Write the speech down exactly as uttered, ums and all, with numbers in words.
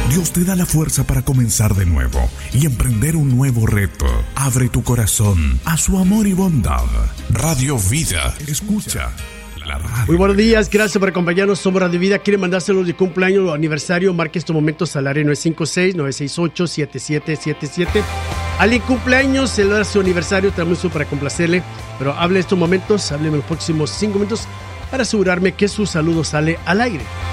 Dios te da la fuerza para comenzar de nuevo y emprender un nuevo reto. Abre tu corazón a su amor y bondad. Radio Vida. Escucha la radio. Muy buenos días, gracias por acompañarnos. Somos Radio Vida. Quiere mandárselos de cumpleaños o aniversario. Marque estos momentos al área nueve cinco seis, nueve seis ocho, siete siete siete siete. Alguien cumpleaños, celebra su aniversario, tenemos eso para complacerle. Pero hable estos momentos, hable en los próximos cinco minutos para asegurarme que su saludo sale al aire.